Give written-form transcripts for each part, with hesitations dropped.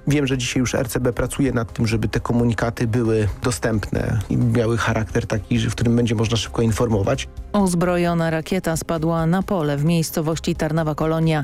Wiem, że dzisiaj już RCB pracuje nad tym, żeby te komunikaty były dostępne i miały charakter taki, w którym będzie można szybko informować. Uzbrojona rakieta spadła na pole w miejscowości Tarnawa Kolonia.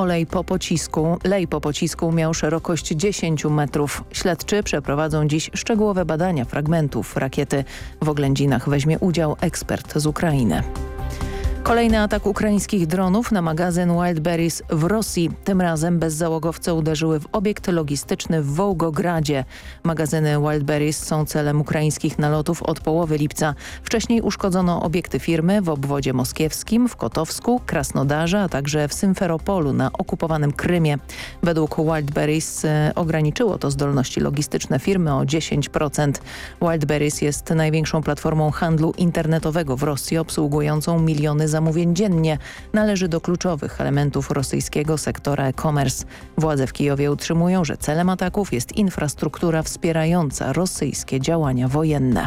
Lej po pocisku miał szerokość 10 metrów. Śledczy przeprowadzą dziś szczegółowe badania fragmentów rakiety. W oględzinach weźmie udział ekspert z Ukrainy. Kolejny atak ukraińskich dronów na magazyn Wildberries w Rosji. Tym razem bezzałogowce uderzyły w obiekt logistyczny w Wołgogradzie. Magazyny Wildberries są celem ukraińskich nalotów od połowy lipca. Wcześniej uszkodzono obiekty firmy w obwodzie moskiewskim, w Kotowsku, Krasnodarze, a także w Symferopolu na okupowanym Krymie. Według Wildberries ograniczyło to zdolności logistyczne firmy o 10%. Wildberries jest największą platformą handlu internetowego w Rosji, obsługującą miliony zamówień dziennie. Należy do kluczowych elementów rosyjskiego sektora e-commerce. Władze w Kijowie utrzymują, że celem ataków jest infrastruktura wspierająca rosyjskie działania wojenne.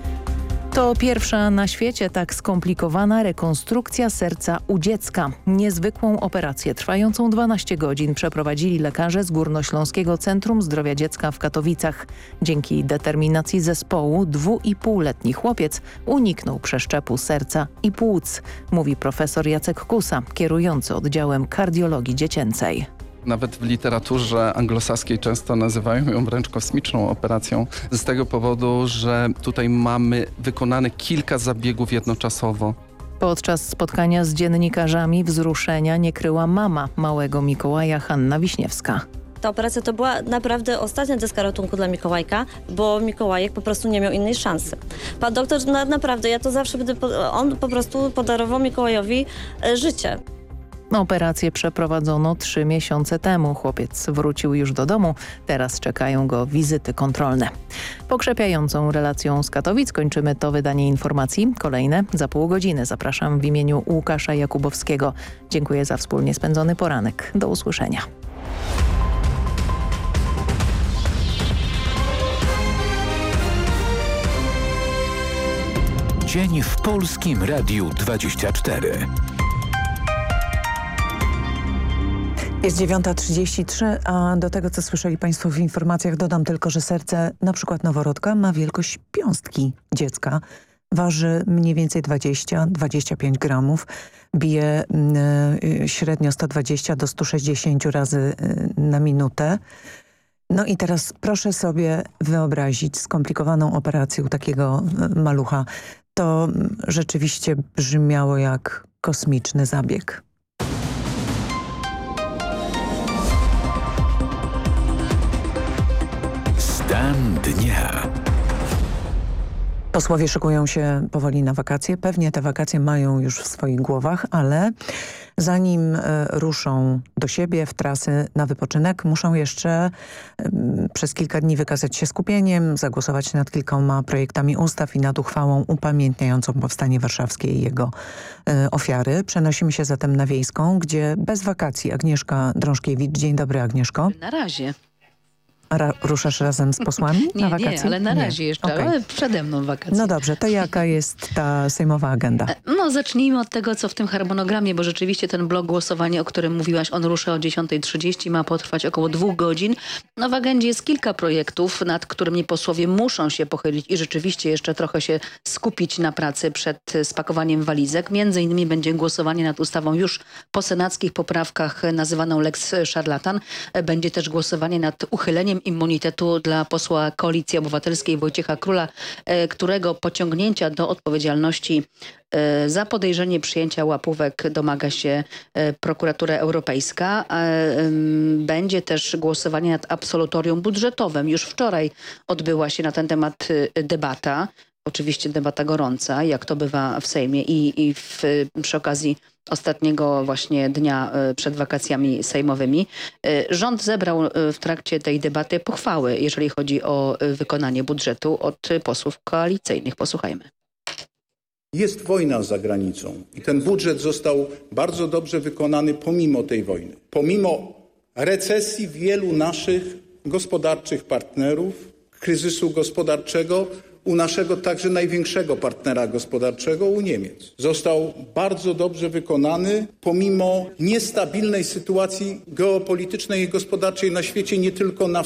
To pierwsza na świecie tak skomplikowana rekonstrukcja serca u dziecka. Niezwykłą operację trwającą 12 godzin przeprowadzili lekarze z Górnośląskiego Centrum Zdrowia Dziecka w Katowicach. Dzięki determinacji zespołu 2,5-letni chłopiec uniknął przeszczepu serca i płuc, mówi profesor Jacek Kusa, kierujący oddziałem kardiologii dziecięcej. Nawet w literaturze anglosaskiej często nazywają ją wręcz kosmiczną operacją z tego powodu, że tutaj mamy wykonane kilka zabiegów jednoczasowo. Podczas spotkania z dziennikarzami wzruszenia nie kryła mama małego Mikołaja, Hanna Wiśniewska. Ta operacja to była naprawdę ostatnia deska ratunku dla Mikołajka, bo Mikołajek po prostu nie miał innej szansy. Pan doktor, naprawdę, ja to zawsze on po prostu podarował Mikołajowi życie. Operację przeprowadzono 3 miesiące temu. Chłopiec wrócił już do domu. Teraz czekają go wizyty kontrolne. Pokrzepiającą relacją z Katowic kończymy to wydanie informacji. Kolejne za pół godziny. Zapraszam w imieniu Łukasza Jakubowskiego. Dziękuję za wspólnie spędzony poranek. Do usłyszenia. Dzień w Polskim Radiu 24. Jest 9:33, a do tego, co słyszeli Państwo w informacjach, dodam tylko, że serce na przykład noworodka ma wielkość piąstki dziecka. Waży mniej więcej 20-25 gramów. Bije średnio 120 do 160 razy na minutę. No i teraz proszę sobie wyobrazić skomplikowaną operację u takiego malucha. To rzeczywiście brzmiało jak kosmiczny zabieg. Stan dnia. Posłowie szykują się powoli na wakacje. Pewnie te wakacje mają już w swoich głowach, ale zanim ruszą do siebie w trasy na wypoczynek, muszą jeszcze przez kilka dni wykazać się skupieniem, zagłosować nad kilkoma projektami ustaw i nad uchwałą upamiętniającą Powstanie Warszawskie i jego ofiary. Przenosimy się zatem na Wiejską, gdzie bez wakacji Agnieszka Drążkiewicz. Dzień dobry, Agnieszko. Na razie. Ruszasz razem z posłami na wakacje? Nie, ale na razie jeszcze, Okay. ale przede mną wakacje. No dobrze, to jaka jest ta sejmowa agenda? No zacznijmy od tego, co w tym harmonogramie, bo rzeczywiście ten blok głosowania, o którym mówiłaś, on rusza o 10:30, ma potrwać około 2 godzin. No w agendzie jest kilka projektów, nad którymi posłowie muszą się pochylić i rzeczywiście jeszcze trochę się skupić na pracy przed spakowaniem walizek. Między innymi będzie głosowanie nad ustawą już po senackich poprawkach nazywaną Lex Szarlatan. Będzie też głosowanie nad uchyleniem immunitetu dla posła Koalicji Obywatelskiej Wojciecha Króla, którego pociągnięcia do odpowiedzialności za podejrzenie przyjęcia łapówek domaga się prokuratura europejska. Będzie też głosowanie nad absolutorium budżetowym. Już wczoraj odbyła się na ten temat debata. Oczywiście debata gorąca, jak to bywa w Sejmie i przy okazji ostatniego właśnie dnia przed wakacjami sejmowymi. Rząd zebrał w trakcie tej debaty pochwały, jeżeli chodzi o wykonanie budżetu od posłów koalicyjnych. Posłuchajmy. Jest wojna za granicą i ten budżet został bardzo dobrze wykonany pomimo tej wojny. Pomimo recesji wielu naszych gospodarczych partnerów, kryzysu gospodarczego, u naszego także największego partnera gospodarczego, u Niemiec. Został bardzo dobrze wykonany pomimo niestabilnej sytuacji geopolitycznej i gospodarczej na świecie, nie tylko na